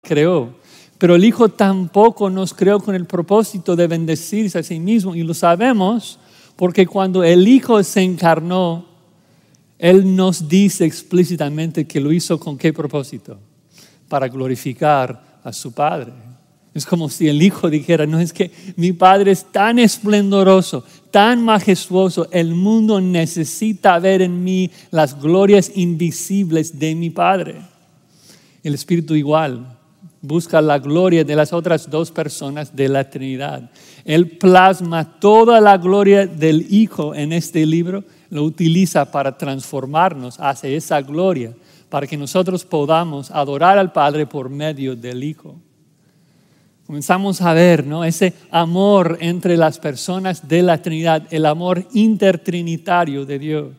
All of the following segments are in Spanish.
creó. Pero el Hijo tampoco nos creó con el propósito de bendecirse a sí mismo. Y lo sabemos porque cuando el Hijo se encarnó, Él nos dice explícitamente que lo hizo con qué propósito. Para glorificar a su Padre. Es como si el Hijo dijera, no, es que mi Padre es tan esplendoroso, tan majestuoso, el mundo necesita ver en mí las glorias invisibles de mi Padre. El Espíritu igual. Busca la gloria de las otras dos personas de la Trinidad. Él plasma toda la gloria del Hijo en este libro, lo utiliza para transformarnos hacia esa gloria, para que nosotros podamos adorar al Padre por medio del Hijo. Comenzamos a ver, ¿no?, ese amor entre las personas de la Trinidad, el amor intertrinitario de Dios.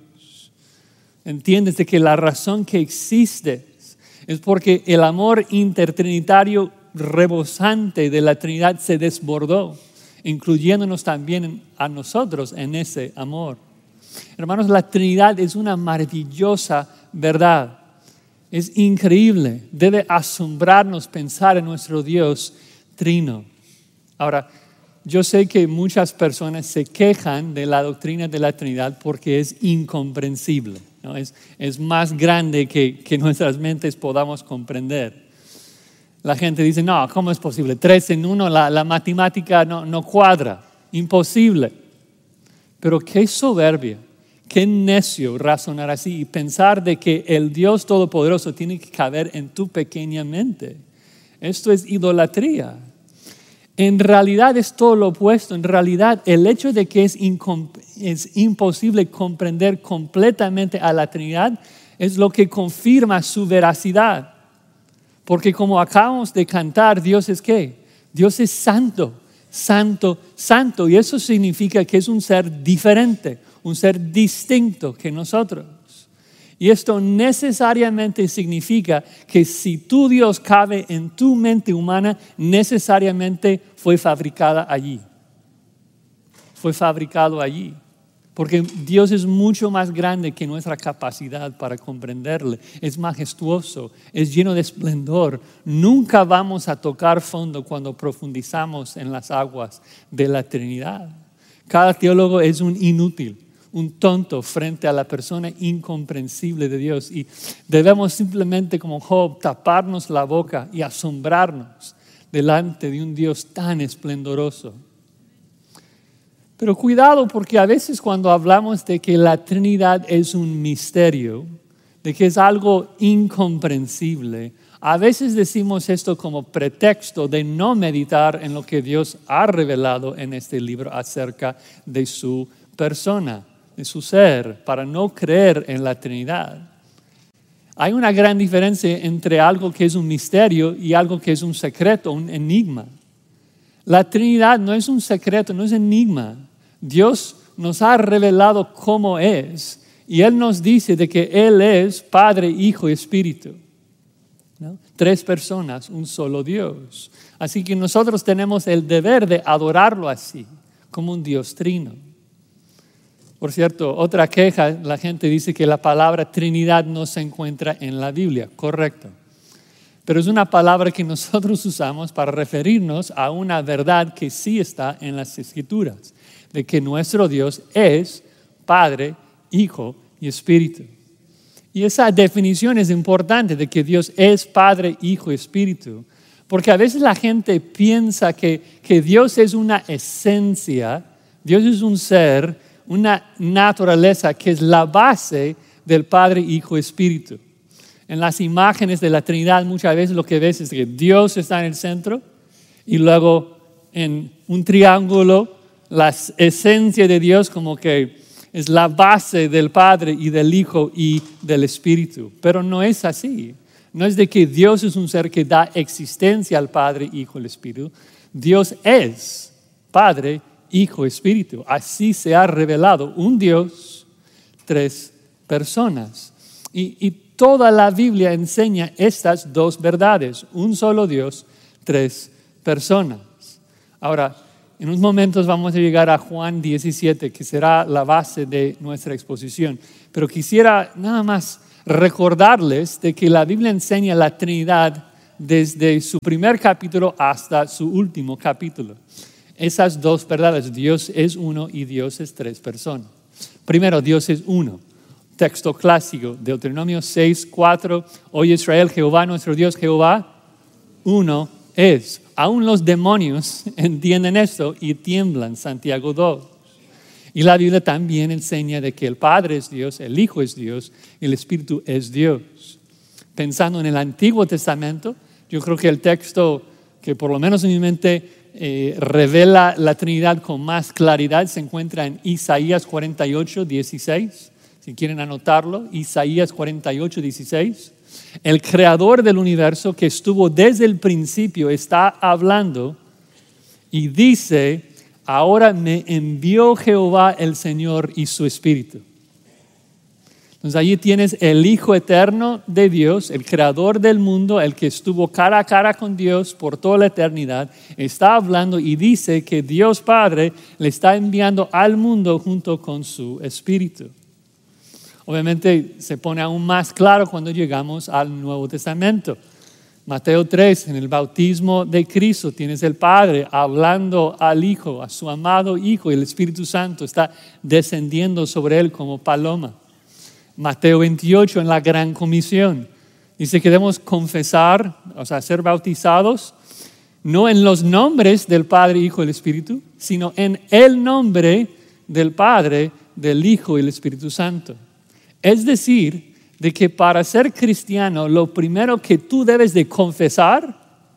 Entiendes de que la razón que existe es porque el amor intertrinitario rebosante de la Trinidad se desbordó, incluyéndonos también a nosotros en ese amor. Hermanos, la Trinidad es una maravillosa verdad. Es increíble. Debe asombrarnos pensar en nuestro Dios trino. Ahora, yo sé que muchas personas se quejan de la doctrina de la Trinidad porque es incomprensible, ¿no? Es más grande que nuestras mentes podamos comprender. La gente dice, no, ¿cómo es posible? 3 en 1, la matemática no cuadra, imposible. Pero qué soberbia, qué necio razonar así y pensar de que el Dios Todopoderoso tiene que caber en tu pequeña mente. Esto es idolatría. En realidad es todo lo opuesto. En realidad el hecho de que es imposible comprender completamente a la Trinidad es lo que confirma su veracidad. Porque como acabamos de cantar, Dios es ¿qué? Dios es santo, santo, santo. Y eso significa que es un ser diferente, un ser distinto que nosotros. Y esto necesariamente significa que si tu Dios cabe en tu mente humana, necesariamente fue fabricada allí. Fue fabricado allí. Porque Dios es mucho más grande que nuestra capacidad para comprenderle. Es majestuoso, es lleno de esplendor. Nunca vamos a tocar fondo cuando profundizamos en las aguas de la Trinidad. Cada teólogo es un inútil, un tonto frente a la persona incomprensible de Dios. Y debemos simplemente, como Job, taparnos la boca y asombrarnos delante de un Dios tan esplendoroso. Pero cuidado, porque a veces cuando hablamos de que la Trinidad es un misterio, de que es algo incomprensible, a veces decimos esto como pretexto de no meditar en lo que Dios ha revelado en este libro acerca de su persona, de su ser, para no creer en la Trinidad. Hay una gran diferencia entre algo que es un misterio y algo que es un secreto, un enigma. La Trinidad no es un secreto, no es un enigma. Dios nos ha revelado cómo es y Él nos dice de que Él es Padre, Hijo y Espíritu, ¿no? 3 personas, un solo Dios. Así que nosotros tenemos el deber de adorarlo así, como un Dios trino. Por cierto, otra queja, la gente dice que la palabra Trinidad no se encuentra en la Biblia. Correcto. Pero es una palabra que nosotros usamos para referirnos a una verdad que sí está en las Escrituras, de que nuestro Dios es Padre, Hijo y Espíritu. Y esa definición es importante, de que Dios es Padre, Hijo y Espíritu, porque a veces la gente piensa que Dios es una esencia, Dios es un ser, una naturaleza que es la base del Padre, Hijo y Espíritu. En las imágenes de la Trinidad muchas veces lo que ves es que Dios está en el centro y luego en un triángulo la esencia de Dios como que es la base del Padre y del Hijo y del Espíritu. Pero no es así. No es de que Dios es un ser que da existencia al Padre, Hijo y Espíritu. Dios es Padre, Hijo y Espíritu. Así se ha revelado un Dios, 3 personas. Y toda la Biblia enseña estas 2 verdades. Un solo Dios, 3 personas. Ahora, en unos momentos vamos a llegar a Juan 17, que será la base de nuestra exposición. Pero quisiera nada más recordarles de que la Biblia enseña la Trinidad desde su primer capítulo hasta su último capítulo. Esas dos verdades, Dios es uno y Dios es tres personas. Primero, Dios es uno. Texto clásico, Deuteronomio 6:4. Oye Israel, Jehová nuestro Dios, Jehová uno es. Aún los demonios entienden esto y tiemblan, Santiago 2. Y la Biblia también enseña de que el Padre es Dios, el Hijo es Dios y el Espíritu es Dios. Pensando en el Antiguo Testamento, yo creo que el texto que por lo menos en mi mente revela la Trinidad con más claridad se encuentra en Isaías 48:16. Si quieren anotarlo, Isaías 48:16. El creador del universo que estuvo desde el principio está hablando y dice: ahora me envió Jehová el Señor y su Espíritu. Entonces allí tienes el Hijo eterno de Dios, el creador del mundo, el que estuvo cara a cara con Dios por toda la eternidad. Está hablando y dice que Dios Padre le está enviando al mundo junto con su Espíritu. Obviamente se pone aún más claro cuando llegamos al Nuevo Testamento. Mateo 3, en el bautismo de Cristo, tienes el Padre hablando al Hijo, a su amado Hijo, y el Espíritu Santo está descendiendo sobre él como paloma. Mateo 28, en la Gran Comisión, dice que debemos confesar, o sea, ser bautizados, no en los nombres del Padre, Hijo y el Espíritu, sino en el nombre del Padre, del Hijo y el Espíritu Santo. Es decir, de que para ser cristiano lo primero que tú debes de confesar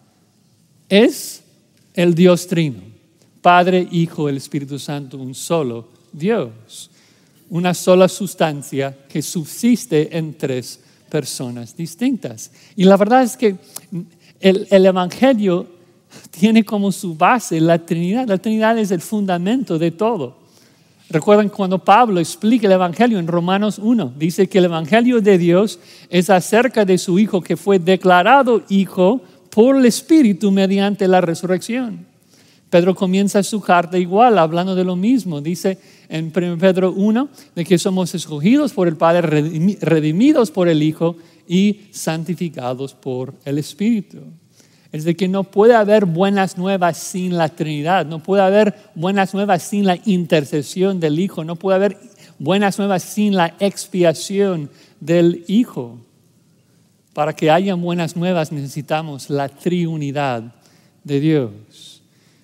es el Dios Trino, Padre, Hijo, el Espíritu Santo, un solo Dios, una sola sustancia que subsiste en tres personas distintas. Y la verdad es que el Evangelio tiene como su base la Trinidad. La Trinidad es el fundamento de todo. Recuerdan cuando Pablo explica el Evangelio en Romanos 1, dice que el Evangelio de Dios es acerca de su Hijo que fue declarado Hijo por el Espíritu mediante la resurrección. Pedro comienza su carta igual, hablando de lo mismo. Dice en 1 Pedro 1 de que somos escogidos por el Padre, redimidos por el Hijo y santificados por el Espíritu. Es de que no puede haber buenas nuevas sin la Trinidad, no puede haber buenas nuevas sin la intercesión del Hijo, no puede haber buenas nuevas sin la expiación del Hijo. Para que haya buenas nuevas necesitamos la triunidad de Dios.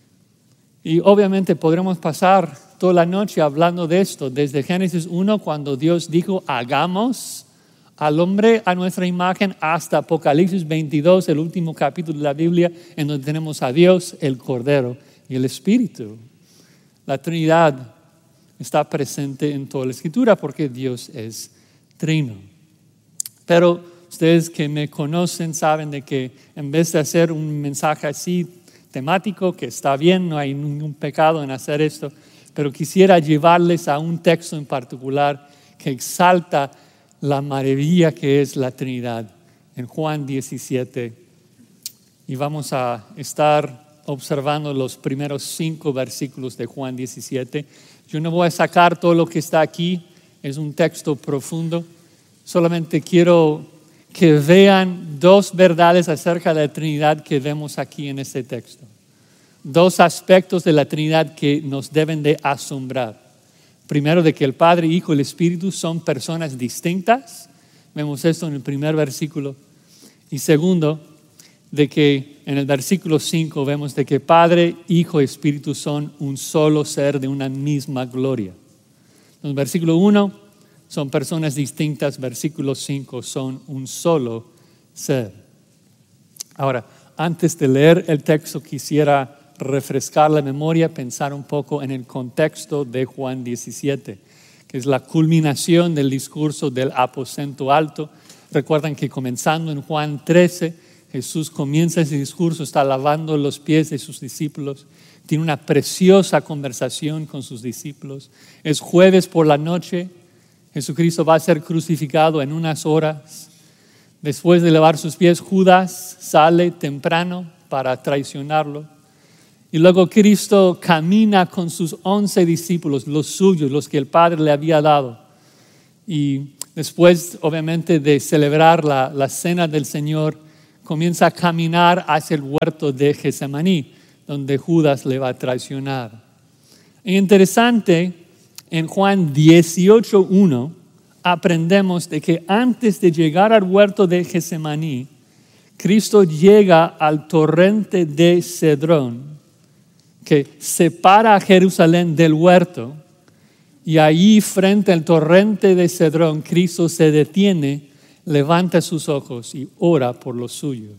Y obviamente podremos pasar toda la noche hablando de esto, desde Génesis 1, cuando Dios dijo, hagamos al hombre a nuestra imagen, hasta Apocalipsis 22, el último capítulo de la Biblia, en donde tenemos a Dios, el Cordero y el Espíritu. La Trinidad está presente en toda la Escritura porque Dios es trino. Pero ustedes que me conocen saben de que en vez de hacer un mensaje así temático, que está bien, no hay ningún pecado en hacer esto, pero quisiera llevarles a un texto en particular que exalta la maravilla que es la Trinidad, en Juan 17. Y vamos a estar observando los primeros 5 versículos de Juan 17. Yo no voy a sacar todo lo que está aquí, es un texto profundo. Solamente quiero que vean 2 verdades acerca de la Trinidad que vemos aquí en este texto. 2 aspectos de la Trinidad que nos deben de asombrar. Primero, de que el Padre, Hijo y el Espíritu son personas distintas. Vemos esto en el primer versículo. Y segundo, de que en el versículo 5 vemos de que Padre, Hijo y Espíritu son un solo ser de una misma gloria. En el versículo 1 son personas distintas. Versículo 5 son un solo ser. Ahora, antes de leer el texto quisiera refrescar la memoria, pensar un poco en el contexto de Juan 17, que es la culminación del discurso del aposento alto. Recuerdan que comenzando en Juan 13, Jesús comienza ese discurso, está lavando los pies de sus discípulos, tiene una preciosa conversación con sus discípulos. Es jueves por la noche, Jesucristo va a ser crucificado en unas horas. Después de lavar sus pies, Judas sale temprano para traicionarlo. Y luego Cristo camina con sus 11 discípulos, los suyos, los que el Padre le había dado. Y después, obviamente, de celebrar la cena del Señor, comienza a caminar hacia el huerto de Getsemaní, donde Judas le va a traicionar. Es interesante, en Juan 18:1 aprendemos de que antes de llegar al huerto de Getsemaní, Cristo llega al torrente de Cedrón, que separa a Jerusalén del huerto, y allí frente al torrente de Cedrón, Cristo se detiene, levanta sus ojos y ora por los suyos.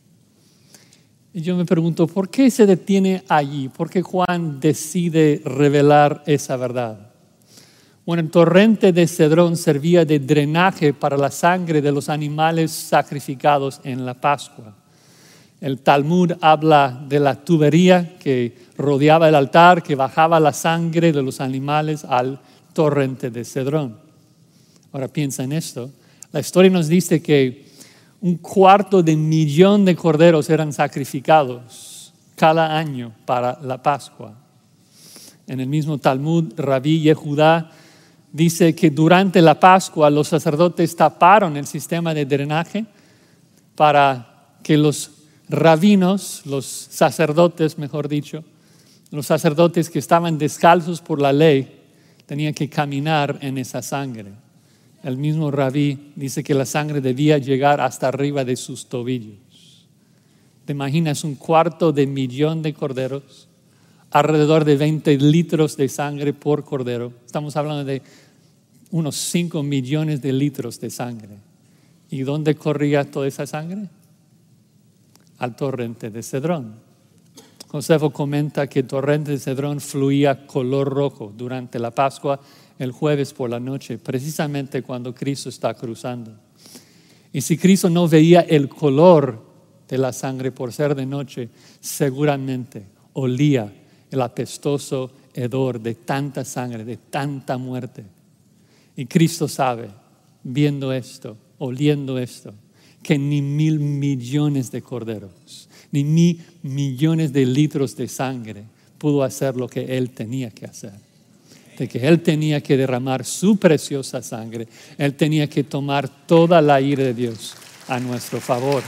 Y yo me pregunto, ¿por qué se detiene allí? ¿Por qué Juan decide revelar esa verdad? Bueno, el torrente de Cedrón servía de drenaje para la sangre de los animales sacrificados en la Pascua. El Talmud habla de la tubería que rodeaba el altar, que bajaba la sangre de los animales al torrente de Cedrón. Ahora piensa en esto. La historia nos dice que 250,000 de corderos eran sacrificados cada año para la Pascua. En el mismo Talmud, Rabí Yehudá dice que durante la Pascua los sacerdotes taparon el sistema de drenaje para que los rabinos, los sacerdotes, mejor dicho, los sacerdotes que estaban descalzos por la ley, tenían que caminar en esa sangre. El mismo Rabí dice que la sangre debía llegar hasta arriba de sus tobillos. ¿Te imaginas 250,000 de corderos? Alrededor de 20 litros de sangre por cordero. Estamos hablando de unos 5 millones de litros de sangre. ¿Y dónde corría toda esa sangre? Al torrente de Cedrón. Josefo comenta que el torrente de Cedrón fluía color rojo durante la Pascua el jueves por la noche, precisamente cuando Cristo está cruzando. Y si Cristo no veía el color de la sangre por ser de noche, seguramente olía el apestoso hedor de tanta sangre, de tanta muerte. Y Cristo sabe, viendo esto, oliendo esto, que ni 1,000 millones de corderos, ni 1,000 millones de litros de sangre pudo hacer lo que Él tenía que hacer. De que Él tenía que derramar su preciosa sangre. Él tenía que tomar toda la ira de Dios a nuestro favor.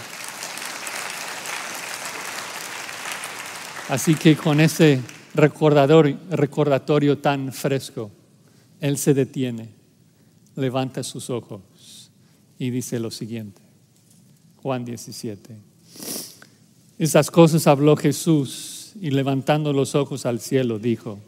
Así que con ese recordatorio tan fresco, Él se detiene, levanta sus ojos y dice lo siguiente. Juan 17. Esas cosas habló Jesús y levantando los ojos al cielo dijo: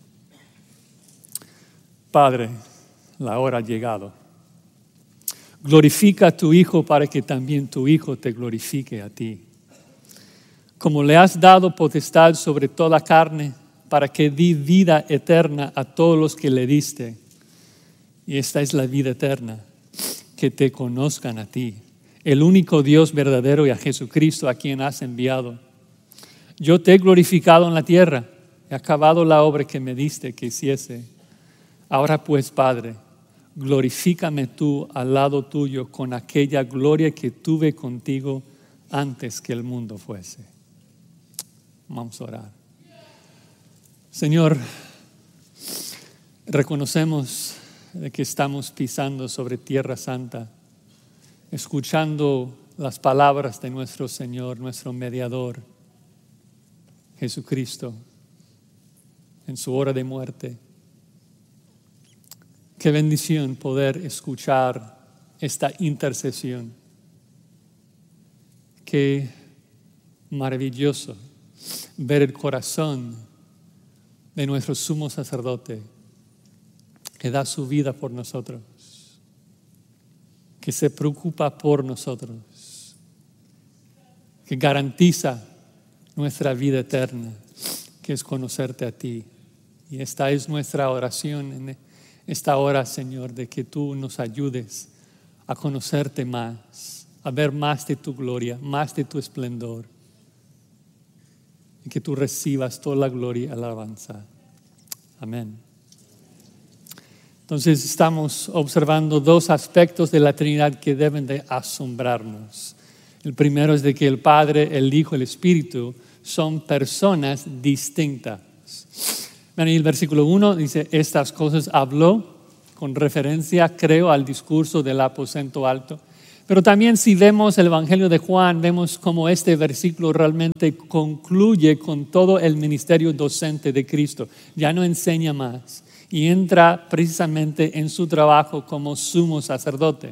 Padre, la hora ha llegado. Glorifica a tu Hijo para que también tu Hijo te glorifique a ti. Como le has dado potestad sobre toda carne, para que dé vida eterna a todos los que le diste. Y esta es la vida eterna, que te conozcan a ti, el único Dios verdadero, y a Jesucristo a quien has enviado. Yo te he glorificado en la tierra, he acabado la obra que me diste que hiciese. Ahora pues, Padre, glorifícame tú al lado tuyo con aquella gloria que tuve contigo antes que el mundo fuese. Vamos a orar. Señor, reconocemos de que estamos pisando sobre tierra santa, escuchando las palabras de nuestro Señor, nuestro mediador, Jesucristo, en su hora de muerte. Qué bendición poder escuchar esta intercesión. Qué maravilloso ver el corazón de nuestro sumo sacerdote que da su vida por nosotros, que se preocupa por nosotros, que garantiza nuestra vida eterna, que es conocerte a ti. Y esta es nuestra oración en esta hora, Señor, de que tú nos ayudes a conocerte más, a ver más de tu gloria, más de tu esplendor, y que tú recibas toda la gloria y alabanza. Amén. Entonces estamos observando dos aspectos de la Trinidad que deben de asombrarnos. El primero es de que el Padre, el Hijo, el Espíritu son personas distintas. En el versículo 1 dice: estas cosas habló, con referencia, creo, al discurso del aposento alto. Pero también si vemos el Evangelio de Juan, vemos cómo este versículo realmente concluye con todo el ministerio docente de Cristo. Ya no enseña más y entra precisamente en su trabajo como sumo sacerdote.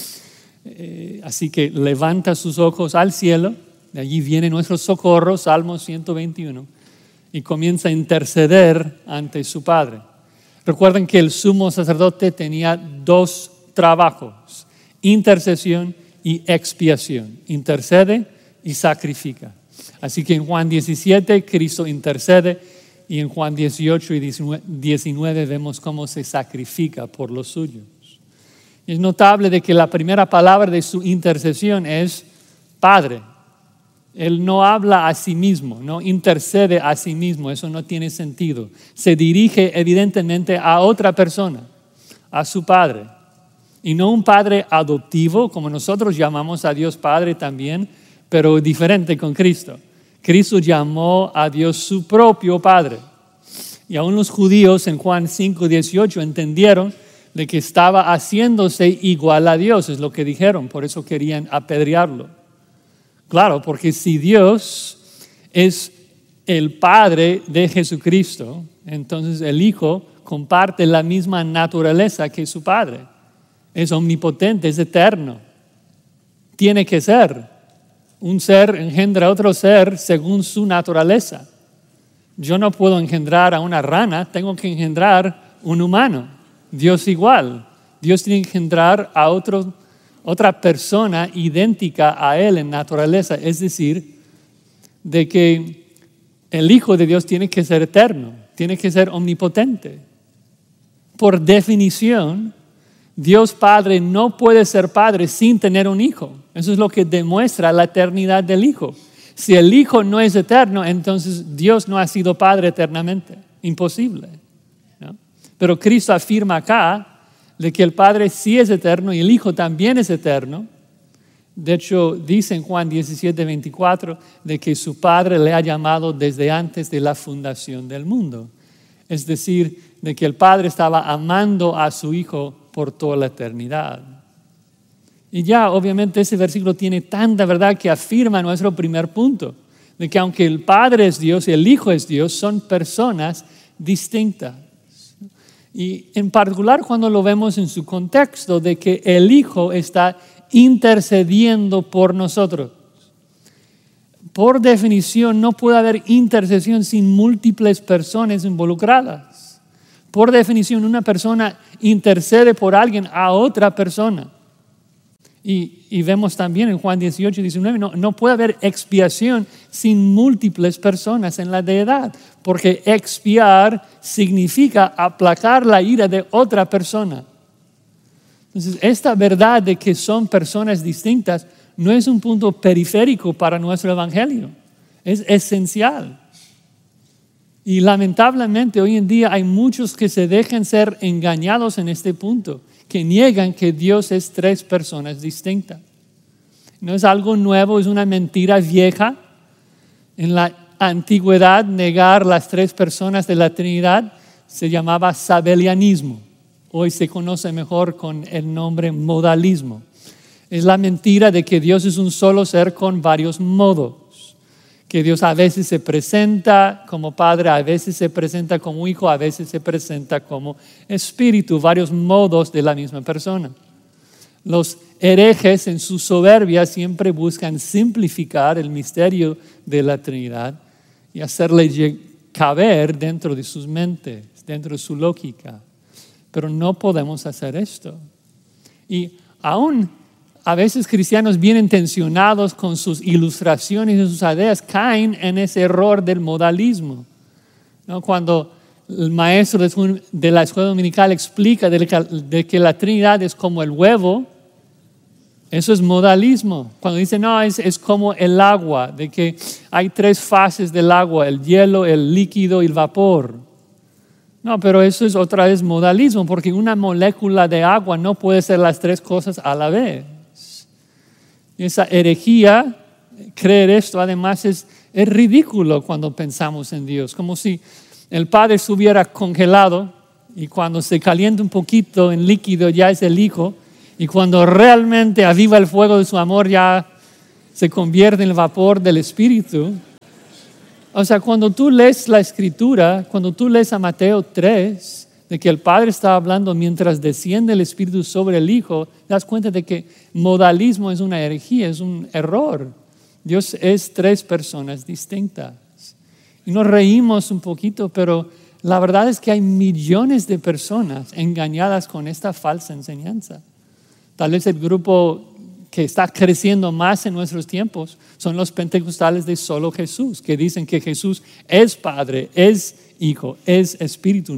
Así que levanta sus ojos al cielo, de allí viene nuestro socorro, Salmo 121, y comienza a interceder ante su Padre. Recuerden que el sumo sacerdote tenía dos trabajos: intercesión y expiación. Intercede y sacrifica. Así que en Juan 17 Cristo intercede y en Juan 18 y 19 vemos cómo se sacrifica por los suyos. Es notable de que la primera palabra de su intercesión es Padre. Él no habla a sí mismo, no intercede a sí mismo, eso no tiene sentido. Se dirige evidentemente a otra persona, a su Padre. Y no un Padre adoptivo, como nosotros llamamos a Dios Padre también, pero diferente con Cristo. Cristo llamó a Dios su propio Padre. Y aún los judíos en Juan 5:18 entendieron de que estaba haciéndose igual a Dios, es lo que dijeron, por eso querían apedrearlo. Claro, porque si Dios es el Padre de Jesucristo, entonces el Hijo comparte la misma naturaleza que su Padre. Es omnipotente, es eterno. Tiene que ser. Un ser engendra a otro ser según su naturaleza. Yo no puedo engendrar a una rana, tengo que engendrar un humano. Dios igual. Dios tiene que engendrar a otra persona idéntica a Él en naturaleza. Es decir, de que el Hijo de Dios tiene que ser eterno, tiene que ser omnipotente. Por definición, Dios Padre no puede ser Padre sin tener un Hijo. Eso es lo que demuestra la eternidad del Hijo. Si el Hijo no es eterno, entonces Dios no ha sido Padre eternamente. Imposible, ¿no? Pero Cristo afirma acá de que el Padre sí es eterno y el Hijo también es eterno. De hecho, dice en Juan 17:24 de que su Padre le ha llamado desde antes de la fundación del mundo. Es decir, de que el Padre estaba amando a su Hijo por toda la eternidad. Y ya obviamente ese versículo tiene tanta verdad que afirma nuestro primer punto, de que aunque el Padre es Dios y el Hijo es Dios, son personas distintas. Y en particular cuando lo vemos en su contexto de que el Hijo está intercediendo por nosotros. Por definición no puede haber intercesión sin múltiples personas involucradas. Por definición una persona intercede por alguien a otra persona. Y vemos también en Juan 18 y 19, no puede haber expiación sin múltiples personas en la deidad, porque expiar significa aplacar la ira de otra persona. Entonces, esta verdad de que son personas distintas no es un punto periférico para nuestro evangelio, es esencial. Y lamentablemente hoy en día hay muchos que se dejan ser engañados en este punto, que niegan que Dios es tres personas distintas. No es algo nuevo, es una mentira vieja. En la antigüedad, negar las tres personas de la Trinidad se llamaba sabelianismo. Hoy se conoce mejor con el nombre modalismo. Es la mentira de que Dios es un solo ser con varios modos. Que Dios a veces se presenta como Padre, a veces se presenta como Hijo, a veces se presenta como Espíritu, varios modos de la misma persona. Los herejes en su soberbia siempre buscan simplificar el misterio de la Trinidad y hacerle caber dentro de sus mentes, dentro de su lógica. Pero no podemos hacer esto. Y aún a veces cristianos bien intencionados con sus ilustraciones y sus ideas caen en ese error del modalismo, ¿no? Cuando el maestro de la escuela dominical explica de que la Trinidad es como el huevo, eso es modalismo. Cuando dice no, es como el agua, de que hay tres fases del agua, el hielo, el líquido y el vapor. No, pero eso es otra vez modalismo, porque una molécula de agua no puede ser las tres cosas a la vez. Y esa herejía, creer esto, además es ridículo cuando pensamos en Dios. Como si el Padre estuviera congelado y cuando se calienta un poquito en líquido ya es el Hijo. Y cuando realmente aviva el fuego de su amor, ya se convierte en el vapor del Espíritu. O sea, cuando tú lees la Escritura, cuando tú lees a Mateo 3, de que el Padre está hablando mientras desciende el Espíritu sobre el Hijo, te das cuenta de que modalismo es una herejía, es un error. Dios es tres personas distintas. Y nos reímos un poquito, pero la verdad es que hay millones de personas engañadas con esta falsa enseñanza. Tal vez el grupo que está creciendo más en nuestros tiempos son los pentecostales de solo Jesús, que dicen que Jesús es Padre, es Hijo, es Espíritu.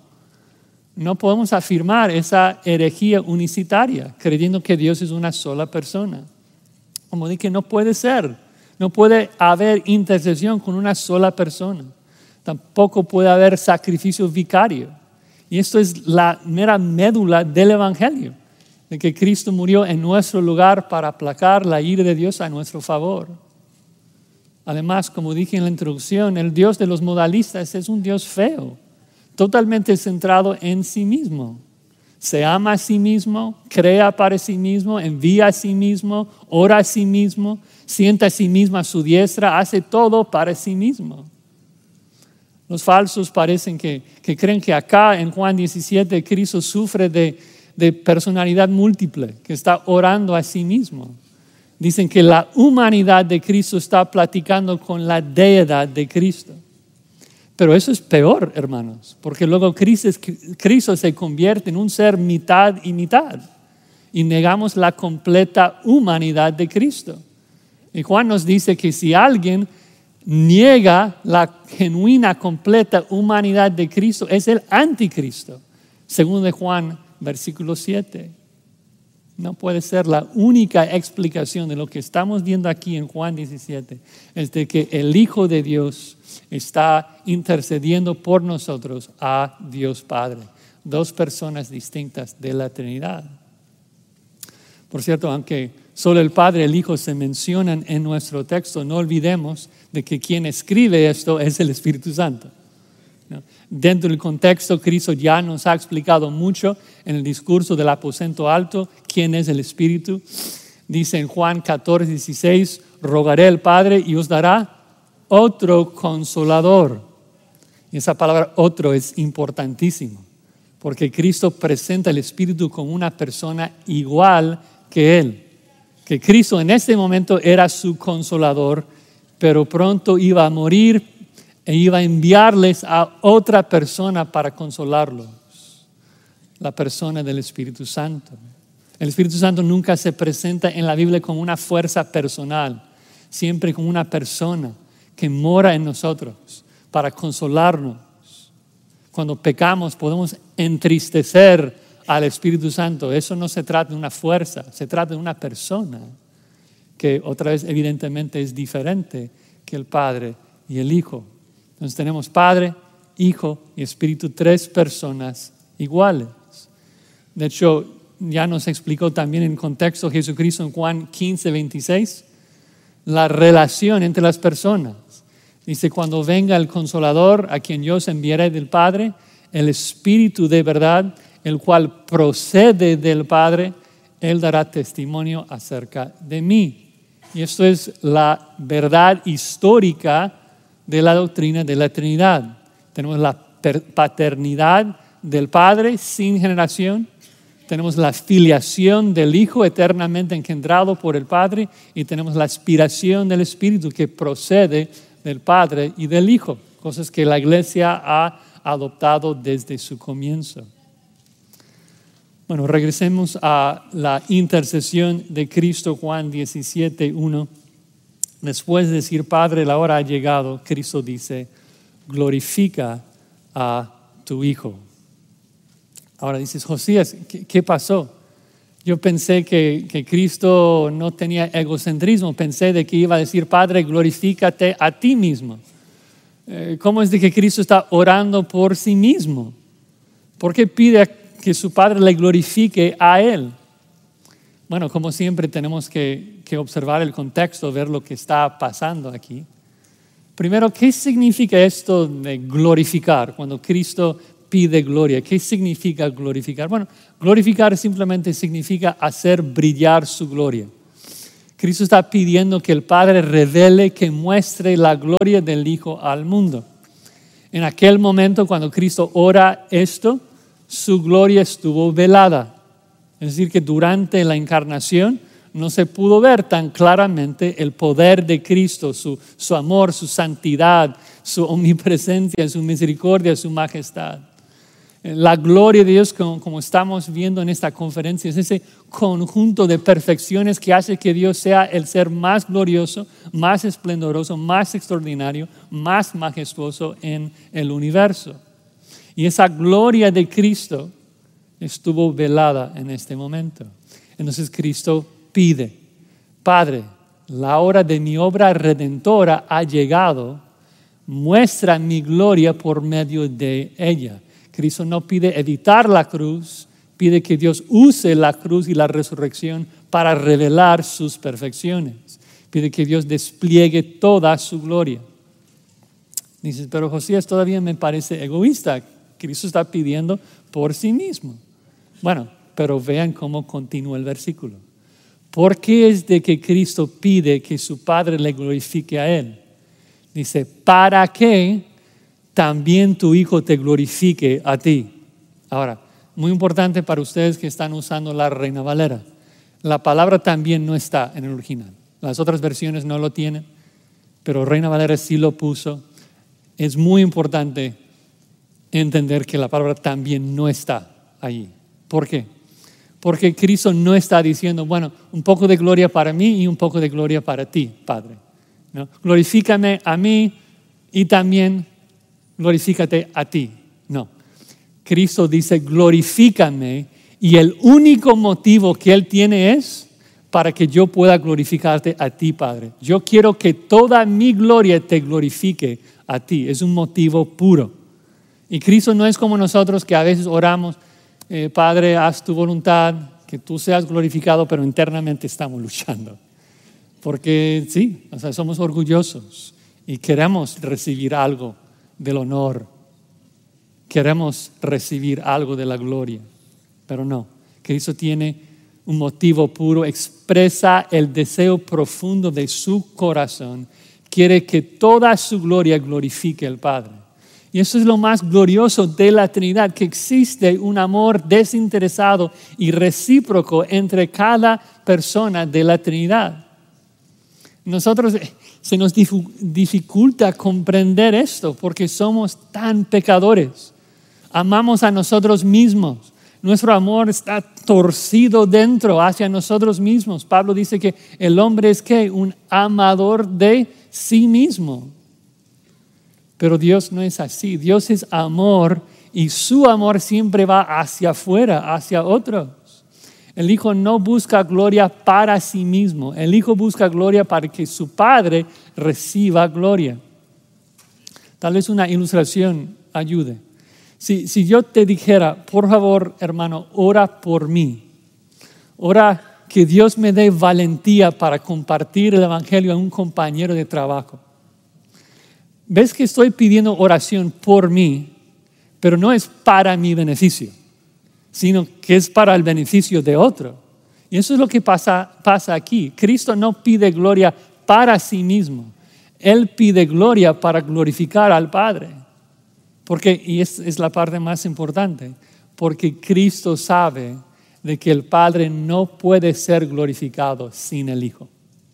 No podemos afirmar esa herejía unicitaria, creyendo que Dios es una sola persona. Como dije, no puede ser. No puede haber intercesión con una sola persona. Tampoco puede haber sacrificio vicario. Y esto es la mera médula del Evangelio, de que Cristo murió en nuestro lugar para aplacar la ira de Dios a nuestro favor. Además, como dije en la introducción, el Dios de los modalistas es un Dios feo, totalmente centrado en sí mismo. Se ama a sí mismo, crea para sí mismo, envía a sí mismo, ora a sí mismo, sienta a sí mismo a su diestra, hace todo para sí mismo. Los falsos parecen que creen que acá en Juan 17 Cristo sufre de personalidad múltiple, que está orando a sí mismo. Dicen que la humanidad de Cristo está platicando con la deidad de Cristo. Pero eso es peor, hermanos, porque luego Cristo se convierte en un ser mitad y mitad y negamos la completa humanidad de Cristo. Y Juan nos dice que si alguien niega la genuina, completa humanidad de Cristo, es el anticristo, según de Juan, versículo 7. No puede ser la única explicación de lo que estamos viendo aquí en Juan 17, es de que el Hijo de Dios está intercediendo por nosotros a Dios Padre, dos personas distintas de la Trinidad. Por cierto, aunque solo el Padre y el Hijo se mencionan en nuestro texto, no olvidemos de que quien escribe esto es el Espíritu Santo. Dentro del contexto, Cristo ya nos ha explicado mucho en el discurso del aposento alto quién es el Espíritu. Dice en Juan 14:16, rogaré al Padre y os dará otro consolador. Y esa palabra otro es importantísimo, porque Cristo presenta el Espíritu como una persona igual que Él. Que Cristo en este momento era su consolador, pero pronto iba a morir e iba a enviarles a otra persona para consolarlos, la persona del Espíritu Santo. El Espíritu Santo nunca se presenta en la Biblia como una fuerza personal, siempre como una persona que mora en nosotros para consolarnos. Cuando pecamos podemos entristecer al Espíritu Santo. Eso no se trata de una fuerza, se trata de una persona que otra vez evidentemente es diferente que el Padre y el Hijo. Entonces tenemos Padre, Hijo y Espíritu, tres personas iguales. De hecho, ya nos explicó también en contexto Jesucristo en Juan 15:26 la relación entre las personas. Dice, cuando venga el Consolador, a quien yo os enviaré del Padre, el Espíritu de verdad, el cual procede del Padre, Él dará testimonio acerca de mí. Y esto es la verdad histórica de la doctrina de la Trinidad. Tenemos la paternidad del Padre sin generación, tenemos la filiación del Hijo eternamente engendrado por el Padre y tenemos la aspiración del Espíritu que procede del Padre y del Hijo, cosas que la Iglesia ha adoptado desde su comienzo. Bueno, regresemos a la intercesión de Cristo, Juan 17:1. Después de decir, Padre, la hora ha llegado, Cristo dice, glorifica a tu Hijo. Ahora dices, Josías, ¿qué pasó? Yo pensé que Cristo no tenía egocentrismo, pensé de que iba a decir, Padre, glorifícate a ti mismo. ¿Cómo es de que Cristo está orando por sí mismo? ¿Por qué pide que su Padre le glorifique a Él? Bueno, como siempre tenemos que observar el contexto, ver lo que está pasando aquí. Primero, ¿qué significa esto de glorificar? Cuando Cristo pide gloria. ¿Qué significa glorificar? Bueno, glorificar simplemente significa hacer brillar su gloria. Cristo está pidiendo que el Padre revele, que muestre la gloria del Hijo al mundo. En aquel momento, cuando Cristo ora esto, su gloria estuvo velada. Es decir, que durante la encarnación no se pudo ver tan claramente el poder de Cristo, su amor, su santidad, su omnipresencia, su misericordia, su majestad. La gloria de Dios, como estamos viendo en esta conferencia, es ese conjunto de perfecciones que hace que Dios sea el ser más glorioso, más esplendoroso, más extraordinario, más majestuoso en el universo. Y esa gloria de Cristo estuvo velada en este momento. Entonces Cristo pide: Padre, la hora de mi obra redentora ha llegado, muestra mi gloria por medio de ella. Cristo no pide evitar la cruz, pide que Dios use la cruz y la resurrección para revelar sus perfecciones. Pide que Dios despliegue toda su gloria. Dices, pero Josías, todavía me parece egoísta. Cristo está pidiendo por sí mismo. Bueno, pero vean cómo continúa el versículo. ¿Por qué es de que Cristo pide que su Padre le glorifique a Él? Dice, para que también tu Hijo te glorifique a ti. Ahora, muy importante para ustedes que están usando la Reina Valera. La palabra también no está en el original. Las otras versiones no lo tienen, pero Reina Valera sí lo puso. Es muy importante entender que la palabra también no está allí. ¿Por qué? Porque Cristo no está diciendo, bueno, un poco de gloria para mí y un poco de gloria para ti, Padre. ¿No? Glorifícame a mí y también glorifícate a ti. No. Cristo dice, glorifícame, y el único motivo que Él tiene es para que yo pueda glorificarte a ti, Padre. Yo quiero que toda mi gloria te glorifique a ti. Es un motivo puro. Y Cristo no es como nosotros que a veces oramos, Padre, haz tu voluntad, que tú seas glorificado, pero internamente estamos luchando. Porque sí, o sea, somos orgullosos y queremos recibir algo del honor. Queremos recibir algo de la gloria, pero no. Cristo tiene un motivo puro, expresa el deseo profundo de su corazón. Quiere que toda su gloria glorifique al Padre. Y eso es lo más glorioso de la Trinidad, que existe un amor desinteresado y recíproco entre cada persona de la Trinidad. Nosotros se nos dificulta comprender esto porque somos tan pecadores. Amamos a nosotros mismos. Nuestro amor está torcido dentro hacia nosotros mismos. Pablo dice que el hombre es ¿qué? Un amador de sí mismo. Pero Dios no es así. Dios es amor y su amor siempre va hacia afuera, hacia otros. El Hijo no busca gloria para sí mismo. El Hijo busca gloria para que su Padre reciba gloria. Tal vez una ilustración ayude. Si yo te dijera, por favor, hermano, ora por mí. Ora que Dios me dé valentía para compartir el Evangelio a un compañero de trabajo. ¿Ves que estoy pidiendo oración por mí, pero no es para mi beneficio, sino que es para el beneficio de otro? Y eso es lo que pasa aquí. Cristo no pide gloria para sí mismo. Él pide gloria para glorificar al Padre. Porque, y es la parte más importante, porque Cristo sabe de que el Padre no puede ser glorificado sin el Hijo.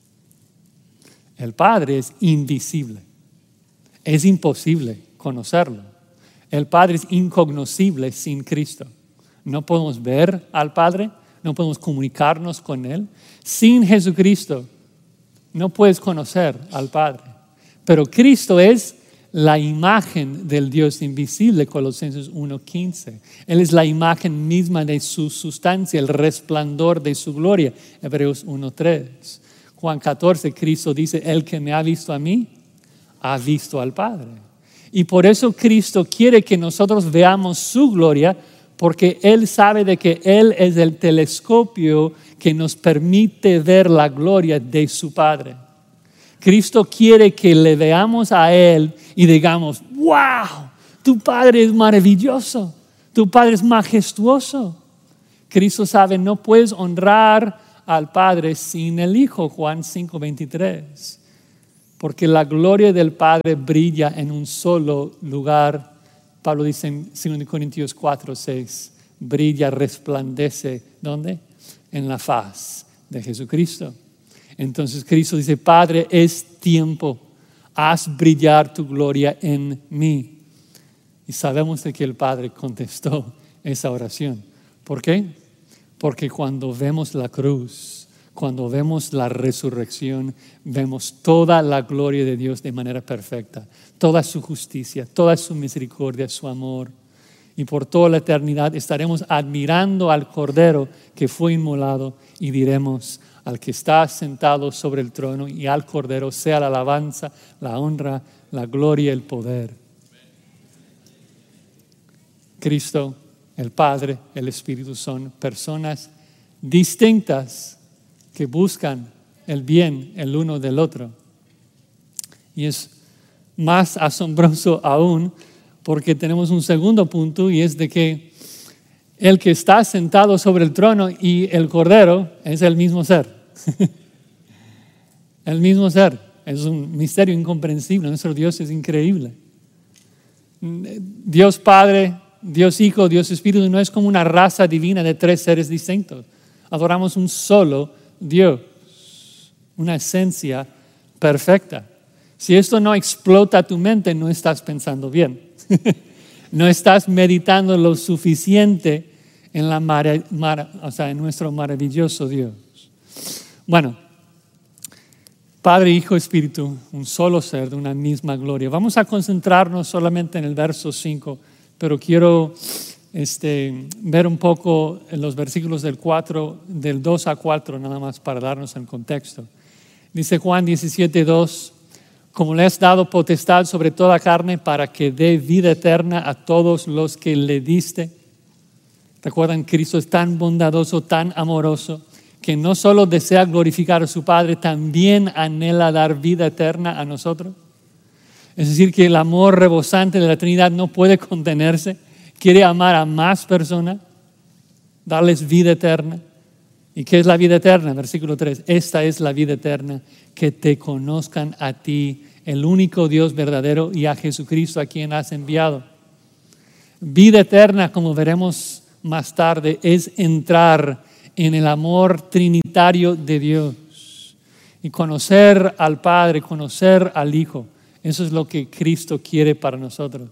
El Padre es invisible. Es imposible conocerlo. El Padre es incognoscible sin Cristo. No podemos ver al Padre, no podemos comunicarnos con Él. Sin Jesucristo no puedes conocer al Padre. Pero Cristo es la imagen del Dios invisible, Colosenses 1:15. Él es la imagen misma de su sustancia, el resplandor de su gloria, Hebreos 1:3. Juan 14, Cristo dice, el que me ha visto a mí, ha visto al Padre. Y por eso Cristo quiere que nosotros veamos su gloria, porque Él sabe de que Él es el telescopio que nos permite ver la gloria de su Padre. Cristo quiere que le veamos a Él y digamos, wow, tu Padre es maravilloso, tu Padre es majestuoso. Cristo sabe, no puedes honrar al Padre sin el Hijo, Juan 5:23. Porque la gloria del Padre brilla en un solo lugar. Pablo dice en 2 Corintios 4:6, brilla, resplandece, ¿dónde? En la faz de Jesucristo. Entonces Cristo dice, Padre, es tiempo, haz brillar tu gloria en mí. Y sabemos de que el Padre contestó esa oración. ¿Por qué? Porque cuando vemos la cruz, cuando vemos la resurrección, vemos toda la gloria de Dios de manera perfecta, toda su justicia, toda su misericordia, su amor. Y por toda la eternidad estaremos admirando al Cordero que fue inmolado y diremos al que está sentado sobre el trono y al Cordero sea la alabanza, la honra, la gloria, el poder. Cristo, el Padre, el Espíritu son personas distintas que buscan el bien el uno del otro. Y es más asombroso aún porque tenemos un segundo punto y es de que el que está sentado sobre el trono y el Cordero es el mismo ser. El mismo ser. Es un misterio incomprensible. Nuestro Dios es increíble. Dios Padre, Dios Hijo, Dios Espíritu no es como una raza divina de tres seres distintos. Adoramos un solo Dios, una esencia perfecta. Si esto no explota tu mente, no estás pensando bien. No estás meditando lo suficiente en, en nuestro maravilloso Dios. Bueno, Padre, Hijo, Espíritu, un solo ser de una misma gloria. Vamos a concentrarnos solamente en el verso 5, pero quiero ver un poco en los versículos del 2 a 4, nada más para darnos el contexto. Dice Juan 17:2, como le has dado potestad sobre toda carne para que dé vida eterna a todos los que le diste. ¿Te acuerdan? Cristo es tan bondadoso, tan amoroso, que no solo desea glorificar a su Padre, también anhela dar vida eterna a nosotros. Es decir, que el amor rebosante de la Trinidad no puede contenerse. Quiere amar a más personas, darles vida eterna. ¿Y qué es la vida eterna? Versículo 3. Esta es la vida eterna, que te conozcan a ti, el único Dios verdadero, y a Jesucristo a quien has enviado. Vida eterna, como veremos más tarde, es entrar en el amor trinitario de Dios y conocer al Padre, conocer al Hijo. Eso es lo que Cristo quiere para nosotros.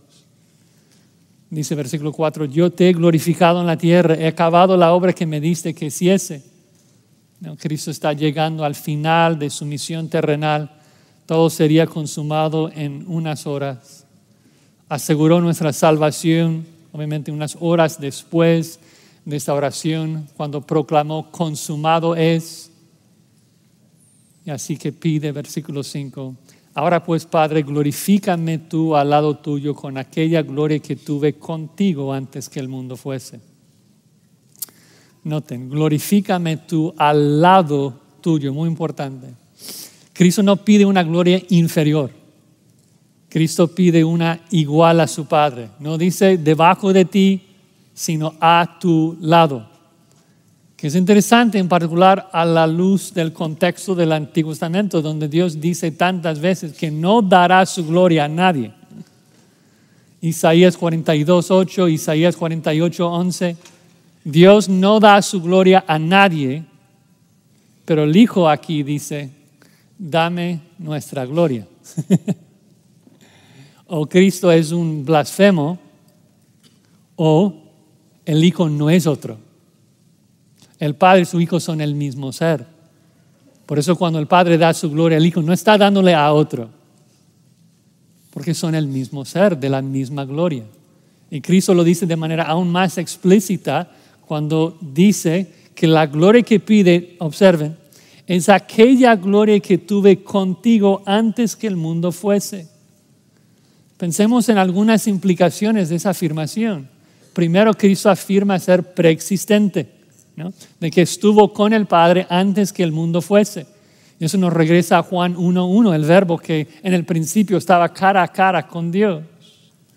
Dice versículo 4, yo te he glorificado en la tierra, he acabado la obra que me diste que hiciese. No, Cristo está llegando al final de su misión terrenal. Todo sería consumado en unas horas. Aseguró nuestra salvación, obviamente unas horas después de esta oración, cuando proclamó consumado es. Y así que pide, versículo 5, ahora pues, Padre, glorifícame tú al lado tuyo con aquella gloria que tuve contigo antes que el mundo fuese. Noten, glorifícame tú al lado tuyo, muy importante. Cristo no pide una gloria inferior. Cristo pide una igual a su Padre. No dice debajo de ti, sino a tu lado. Que es interesante en particular a la luz del contexto del Antiguo Testamento, donde Dios dice tantas veces que no dará su gloria a nadie. Isaías 42:8, Isaías 48:11. Dios no da su gloria a nadie, pero el Hijo aquí dice, dame nuestra gloria. O Cristo es un blasfemo, o el Hijo no es otro. El Padre y su Hijo son el mismo ser. Por eso cuando el Padre da su gloria al Hijo, no está dándole a otro, porque son el mismo ser, de la misma gloria. Y Cristo lo dice de manera aún más explícita cuando dice que la gloria que pide, observen, es aquella gloria que tuve contigo antes que el mundo fuese. Pensemos en algunas implicaciones de esa afirmación. Primero, Cristo afirma ser preexistente, ¿no? De que estuvo con el Padre antes que el mundo fuese. Y eso nos regresa a Juan 1:1, el verbo que en el principio estaba cara a cara con Dios.